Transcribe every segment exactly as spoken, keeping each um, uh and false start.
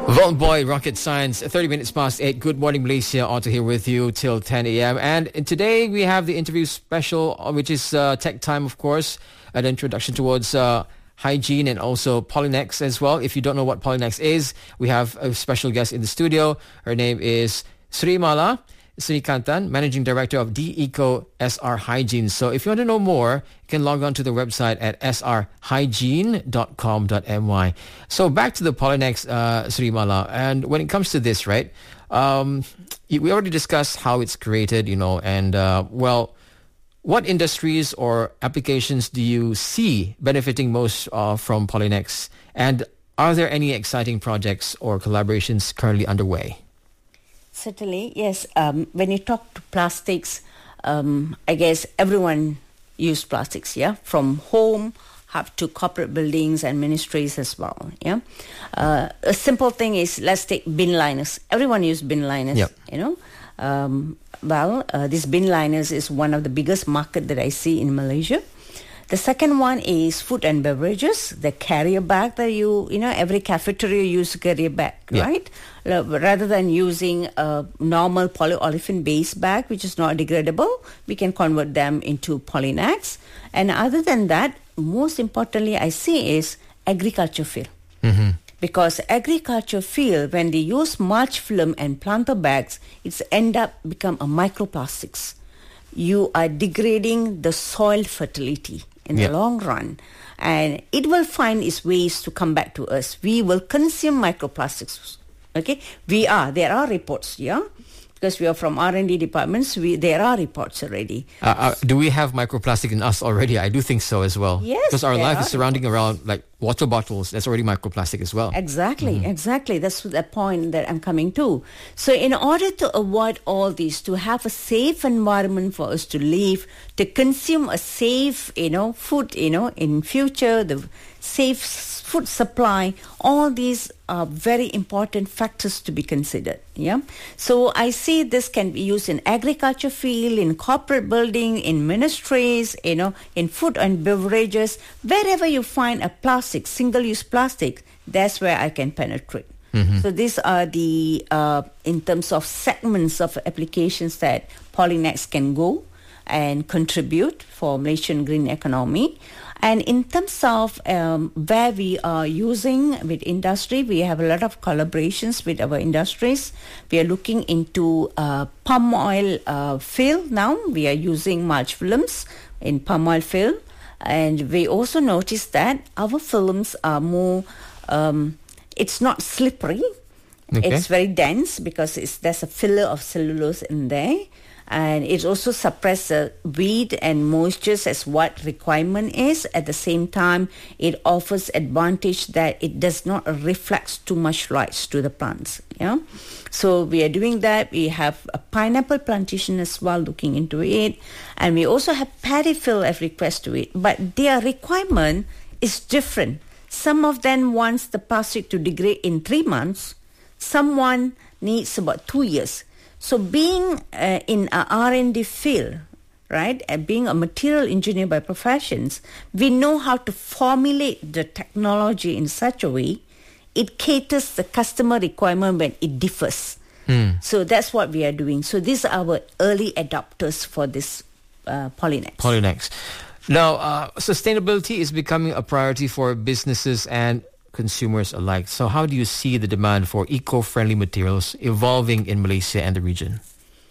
Vault Boy, Rocket Science, thirty minutes past eight. Good morning, Malaysia. Otto here with you till ten a.m. And today we have the interview special, which is uh, Tech Time, of course, an introduction towards uh, hygiene and also Polynex as well. If you don't know what Polynex is, we have a special guest in the studio. Her name is Sri Mala Srikantan, Managing Director of D Eco S R Hygiene. So if you want to know more, you can log on to the website at s r hygiene dot com dot m y. So back to the Polynex, uh, Sri Mala. And when it comes to this, right, um, we already discussed how it's created, you know, and, uh, well, what industries or applications do you see benefiting most uh, from Polynex? And are there any exciting projects or collaborations currently underway? Certainly, yes. Um, when you talk to plastics, um, I guess everyone use plastics, yeah, from home up to corporate buildings and ministries as well, yeah. Uh, a simple thing is, let's take bin liners. Everyone use bin liners, yep. you know. Um, well, uh, this bin liners is one of the biggest market that I see in Malaysia. The second one is food and beverages, the carrier bag that you, you know, every cafeteria use carrier bag, yeah. right? Rather than using a normal polyolefin-based bag, which is not degradable, we can convert them into Polynex. And other than that, most importantly, I see is agriculture field. Mm-hmm. Because agriculture field, when they use mulch film and planter bags, it's end up become a microplastics. You are degrading the soil fertility in yeah. the long run, and it will find its ways to come back to us. We will consume microplastics. Okay, we are. There are reports, yeah, because we are from R and D departments. We there are reports already. Uh, uh, do we have microplastic in us already? I do think so as well. Yes, because our life are. is surrounding around like water bottles. That's already microplastic as well. Exactly, mm-hmm. exactly. That's the point that I'm coming to. So in order to avoid all this, to have a safe environment for us to live, to consume a safe, you know, food, you know, in future, the safe food supply, all these are very important factors to be considered. Yeah. So I see this can be used in agriculture field, in corporate building, in ministries, you know, in food and beverages, wherever you find a plastic, single-use plastic, that's where I can penetrate. Mm-hmm. So these are the, uh, in terms of segments of applications that Polynex can go and contribute for Malaysian green economy. And in terms of um, where we are using with industry, we have a lot of collaborations with our industries. We are looking into uh, palm oil uh, field now. We are using mulch films in palm oil field. And we also noticed that our films are more, um, it's not slippery. Okay. It's very dense because it's, there's a filler of cellulose in there. And it also suppresses weed and moisture as what requirement is. At the same time, it offers advantage that it does not reflect too much light to the plants. Yeah, so we are doing that. We have a pineapple plantation as well, looking into it, and we also have paddy field as request to it. But their requirement is different. Some of them wants the plastic to degrade in three months. Someone needs about two years. So being uh, in a R and D field, right, and being a material engineer by professions, we know how to formulate the technology in such a way it caters the customer requirement when it differs. Mm. So that's what we are doing. So these are our early adopters for this uh, Polynex. Polynex. Now, uh, sustainability is becoming a priority for businesses and consumers alike. So how do you see the demand for eco-friendly materials evolving in Malaysia and the region?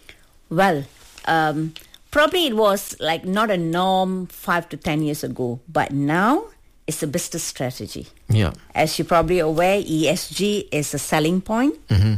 Well, um, probably it was like not a norm five to ten years ago, but now it's a business strategy. Yeah. As you're probably aware, E S G is a selling point. Mm-hmm.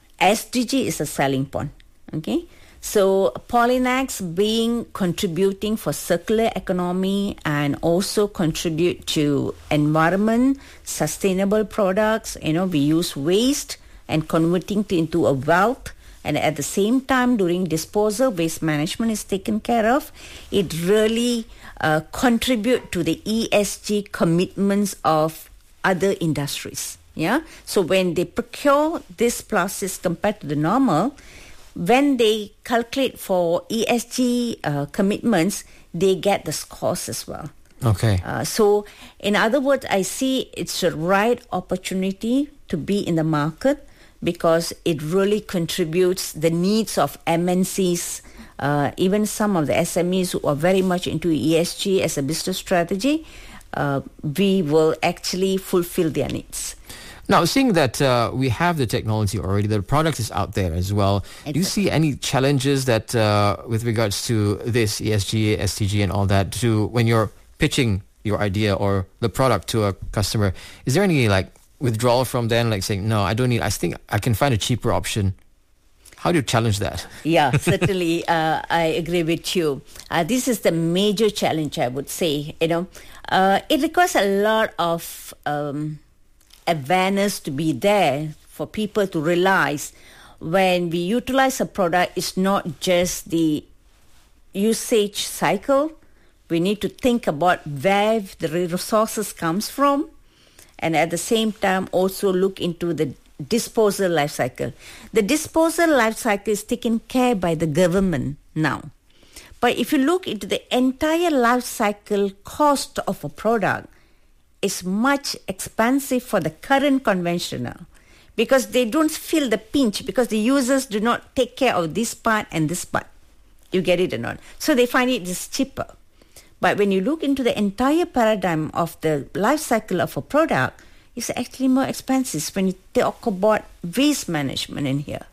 S D G is a selling point. Okay. So Polynex being contributing for circular economy and also contribute to environment, sustainable products. You know, we use waste and converting it into a wealth. And at the same time, during disposal, waste management is taken care of. It really uh, contribute to the E S G commitments of other industries. Yeah. So when they procure this plastics compared to the normal, when they calculate for E S G uh, commitments, they get the scores as well. Okay. Uh, so, in other words, I see it's a right opportunity to be in the market because it really contributes the needs of M N Cs, uh, even some of the S M Es who are very much into E S G as a business strategy. Uh, we will actually fulfill their needs. Now, seeing that uh, we have the technology already, the product is out there as well. Exactly. Do you see any challenges that, uh, with regards to this E S G, S D G, and all that, to when you're pitching your idea or the product to a customer? Is there any like withdrawal from them, like saying, no, I don't need, I think I can find a cheaper option? How do you challenge that? Yeah, certainly, uh, I agree with you. Uh, this is the major challenge, I would say. You know, uh, it requires a lot of um, awareness to be there for people to realize when we utilize a product, it's not just the usage cycle. We need to think about where the resources comes from, and at the same time also look into the disposal life cycle. The disposal life cycle is taken care by the government now. But if you look into the entire life cycle cost of a product, it's much expensive for the current conventional because they don't feel the pinch because the users do not take care of this part and this part. You get it or not? So they find it is cheaper. But when you look into the entire paradigm of the life cycle of a product, it's actually more expensive when you talk about waste management in here.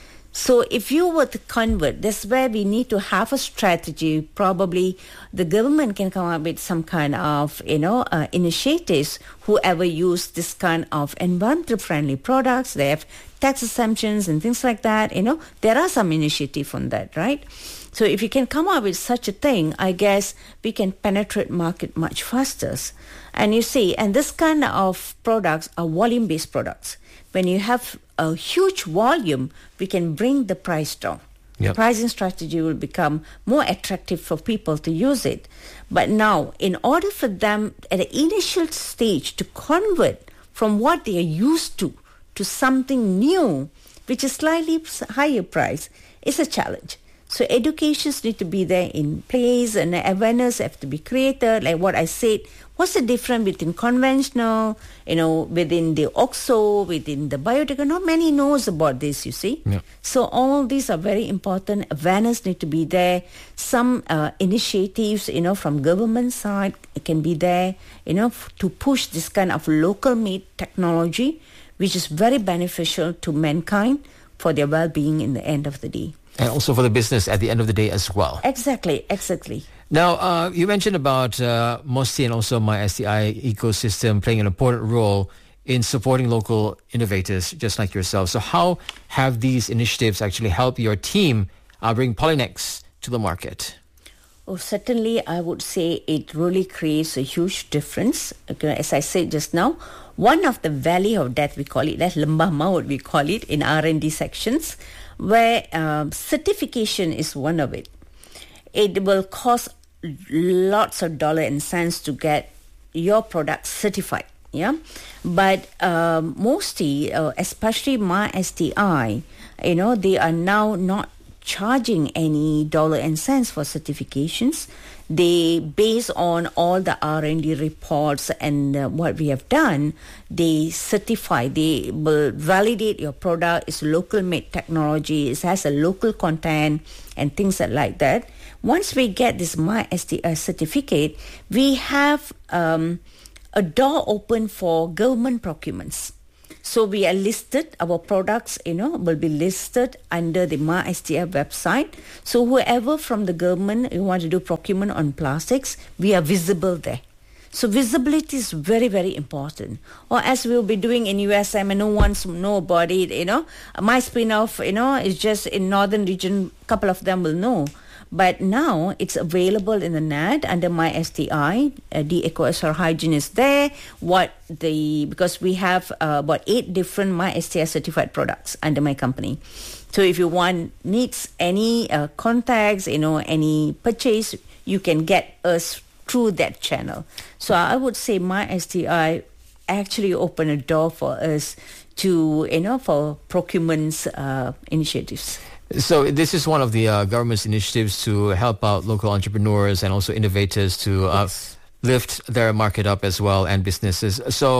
So if you were to convert, that's where we need to have a strategy. Probably the government can come up with some kind of, you know, uh, initiatives. Whoever use this kind of environmental friendly products, they have tax exemptions and things like that. You know, there are some initiative on that, right? So if you can come up with such a thing, I guess we can penetrate market much faster. And you see, and this kind of products are volume-based products. When you have a huge volume, we can bring the price down. Yep. The pricing strategy will become more attractive for people to use it. But now, in order for them at the initial stage to convert from what they are used to to something new, which is slightly higher price, is a challenge. So educations need to be there in place and awareness have to be created. Like what I said, what's the difference between conventional, you know, within the OXO, within the biotech? Not many knows about this, you see. Yeah. So all these are very important. Awareness need to be there. Some uh, initiatives, you know, from government side can be there, you know, f- to push this kind of local made technology, which is very beneficial to mankind for their well-being in the end of the day. And also for the business at the end of the day as well. Exactly, exactly. Now, uh, you mentioned about uh, Mosti and also MySTI ecosystem playing an important role in supporting local innovators just like yourself. So how have these initiatives actually helped your team uh, bring Polynex to the market? Oh, certainly, I would say it really creates a huge difference. As I said just now, one of the valley of death, we call it, that lembah maut, we call it in R and D sections, where um, certification is one of it. It will cost lots of dollar and cents to get your product certified, yeah. But um, mostly, uh, especially MySTI, you know, they are now not charging any dollar and cents for certifications. They, based on all the R and D reports and uh, what we have done, they certify, they will validate your product, it's local made technology, it has a local content and things like that. Once we get this MySTI certificate, we have um, a door open for government procurements. So we are listed, our products, you know, will be listed under the MySTI website. So whoever from the government who want to do procurement on plastics, we are visible there. So visibility is very, very important. Or as we'll be doing in U S M and no one's know about it, you know. My spin-off, you know, is just in northern region, a couple of them will know. But now it's available in the net under MySTI. Uh, the EcoSR Hygiene is there. What the because we have uh, about eight different MySTI certified products under my company. So if you want needs any uh, contacts, you know, any purchase, you can get us through that channel. So I would say MySTI actually open a door for us to, you know, for procurement uh, initiatives. So this is one of the uh, government's initiatives to help out local entrepreneurs and also innovators to uh, yes. lift their market up as well and businesses. So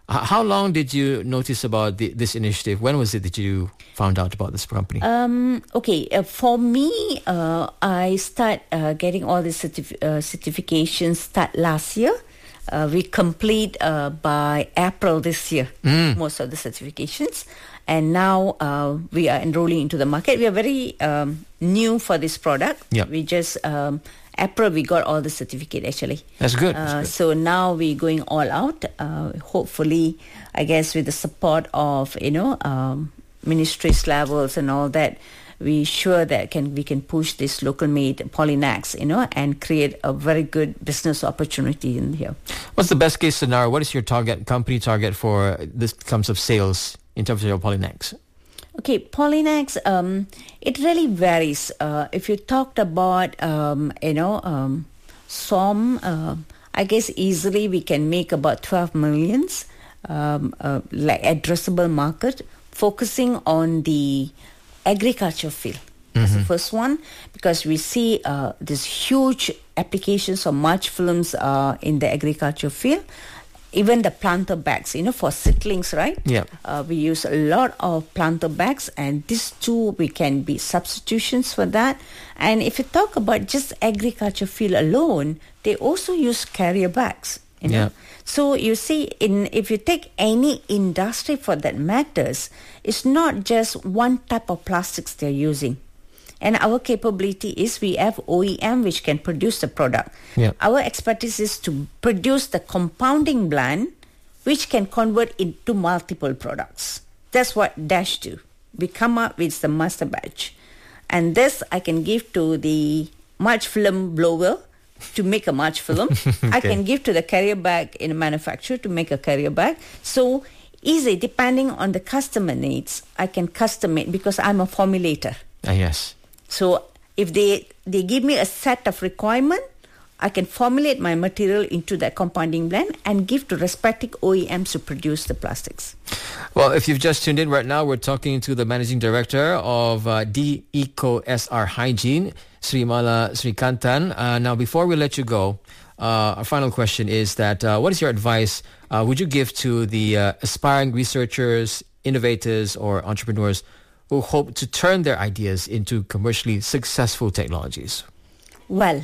Uh, how long did you notice about the, this initiative? When was it that you found out about this company? Um, okay, uh, for me, uh, I start uh, getting all the certif- uh, certifications start last year. Uh, we complete uh, by April this year, mm. most of the certifications. And now uh, we are enrolling into the market. We are very um, new for this product. Yep. We just... Um, April, we got all the certificate actually. That's good. Uh, That's good. So now we're going all out. Uh, hopefully, I guess with the support of, you know, um, ministries levels and all that, we sure that can we can push this local made Polynax, you know, and create a very good business opportunity in here. What's the best case scenario? What is your target, company target for this terms of sales in terms of your Polynax? Okay, Polynax, um, it really varies. Uh, if you talked about, um, you know, um, S O M, uh, I guess easily we can make about twelve millions, um, uh, like addressable market, focusing on the agriculture field. That's mm-hmm. the first one, because we see uh, this huge applications of mulch films uh, in the agriculture field. Even the planter bags, you know, for seedlings, right? Yeah. Uh, we use a lot of planter bags, and these two we can be substitutions for that. And if you talk about just agriculture field alone, they also use carrier bags. You know? Yeah. So you see, in if you take any industry for that matters, it's not just one type of plastics they're using. And our capability is we have O E M which can produce the product. Yeah. Our expertise is to produce the compounding blend which can convert into multiple products. That's what Dash do. We come up with the master batch. And this I can give to the mulch film blower to make a mulch film. Okay. I can give to the carrier bag in a manufacturer to make a carrier bag. So easy, depending on the customer needs, I can custom it because I'm a formulator. Ah, yes. So if they, they give me a set of requirement, I can formulate my material into that compounding blend and give to respective O E Ms to produce the plastics. Well, if you've just tuned in right now, we're talking to the Managing Director of uh, D Eco S R Hygiene, Srimala Srikantan. Uh, now, before we let you go, uh, our final question is that uh, what is your advice uh, would you give to the uh, aspiring researchers, innovators, or entrepreneurs who hope to turn their ideas into commercially successful technologies? Well,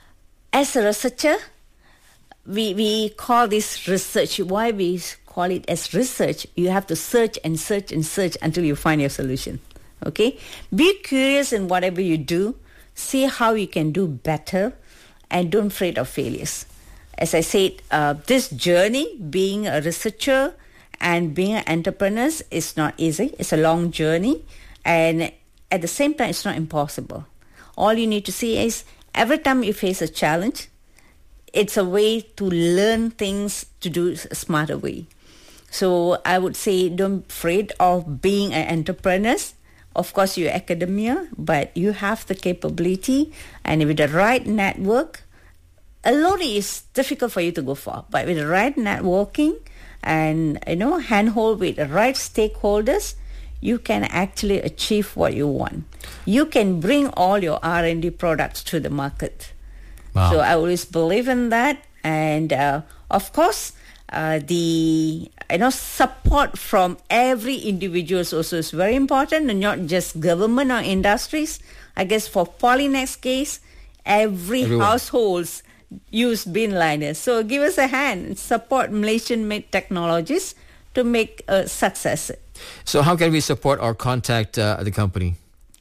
as a researcher, we we call this research. Why we call it as research? You have to search and search and search until you find your solution. Okay? Be curious in whatever you do. See how you can do better, and don't be afraid of failures. As I said, uh, this journey, being a researcher and being an entrepreneur, is not easy. It's a long journey. And at the same time, it's not impossible. All you need to see is every time you face a challenge, it's a way to learn things to do a smarter way. So I would say don't be afraid of being an entrepreneur. Of course, you're academia, but you have the capability. And with the right network, a lot is difficult for you to go far. But with the right networking, and, you know, handhold with the right stakeholders, you can actually achieve what you want. You can bring all your R and D products to the market. Wow. So I always believe in that. And, uh, of course, uh, the, you know, support from every individual also is very important, and not just government or industries. I guess for Polynax case, every Everyone. households use bin liners. So give us a hand and support Malaysian-made technologies to make a success. So how can we support or contact uh, the company?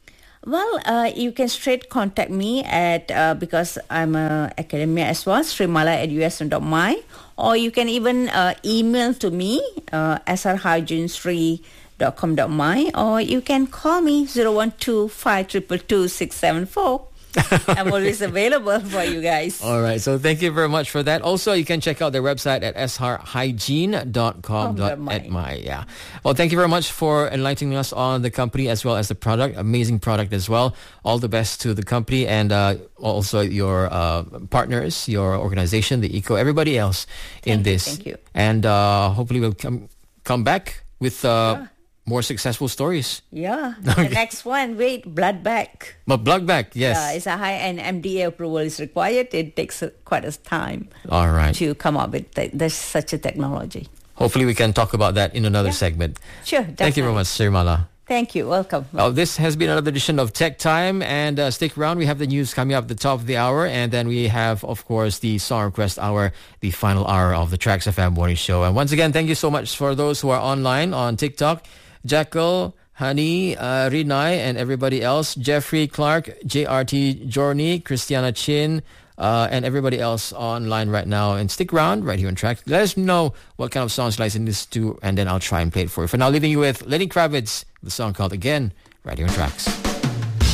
Well, uh, you can straight contact me at, uh, because I'm a academia as well, srimala at u s n dot m y, or you can even uh, email to me, uh, s r hygiene sri dot com dot m y, or you can call me zero one two five two two two six seven four. I'm always available for you guys. All right. So thank you very much for that. Also, you can check out their website at s r hygiene dot com dot m y. Yeah. Well, thank you very much for enlightening us on the company as well as the product. Amazing product as well. All the best to the company and uh, also your uh, partners, your organization, the Eco, everybody else in Thank you, this. thank you. And uh, hopefully we'll come come back with uh, Yeah. more successful stories. Yeah. Okay. The next one, wait, blood bag. But blood bag, yes. Yeah, it's a high-end M D A approval is required. It takes uh, quite a time All right. to come up with th- there's such a technology. hopefully we can talk about that in another Yeah. segment. Sure, Thank you very definitely. much, Sirimala. Thank you. Welcome. Oh, this has been another edition of Tech Time, and uh, stick around. We have the news coming up at the top of the hour, and then we have, of course, the Song Request Hour, the final hour of the Tracks F M Morning Show. And once again, thank you so much for those who are online on TikTok, Jackal, Honey, uh, Rinai, and everybody else, Jeffrey Clark, J R T Journey, Christiana Chin, Uh, and everybody else online right now. And stick around right here on Track. Let us know what kind of songs you like to listen to, and then I'll try and play it for you. For now, leaving you with Lenny Kravitz, the song called Again, right here on Tracks.